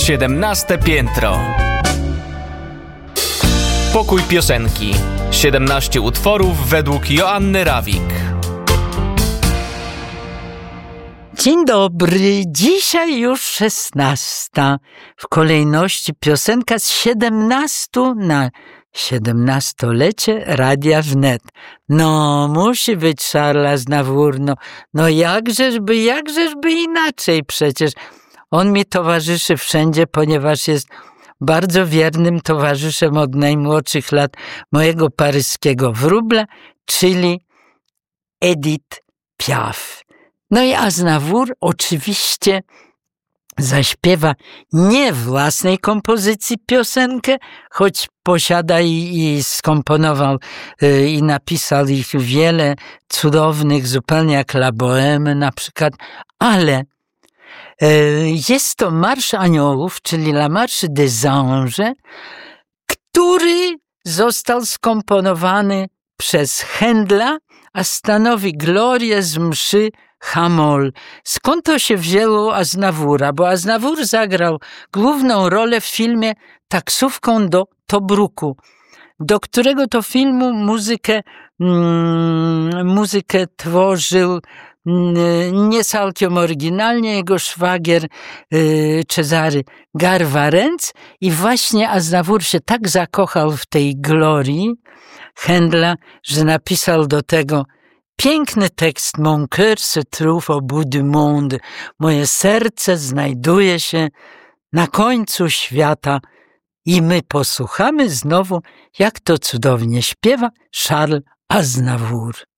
17 piętro. Pokój piosenki. 17 utworów według Joanny Rawik. Dzień dobry, dzisiaj już 16. W kolejności piosenka z 17 na 17-lecie Radia Wnet. No, musi być Charles Aznavour, no jakżeżby inaczej przecież. On mi towarzyszy wszędzie, ponieważ jest bardzo wiernym towarzyszem od najmłodszych lat mojego paryskiego wróbla, czyli Edith Piaf. No i Aznavour oczywiście zaśpiewa nie własnej kompozycji piosenkę, choć posiada i skomponował i napisał ich wiele cudownych, zupełnie jak La Bohème na przykład, ale jest to Marsz Aniołów, czyli La Marche des Anges, który został skomponowany przez Händla, a stanowi glorię z mszy H-moll. Skąd to się wzięło Aznavoura? Bo Aznavour zagrał główną rolę w filmie Taksówką do Tobruku, do którego to filmu muzykę tworzył nie całkiem oryginalnie jego szwagier Cezary Garwarenc i właśnie Aznavour się tak zakochał w tej glorii Händla, że napisał do tego piękny tekst: Mon cœur se trouve au bout du monde. Moje serce znajduje się na końcu świata. I my posłuchamy znowu, jak to cudownie śpiewa Charles Aznavour.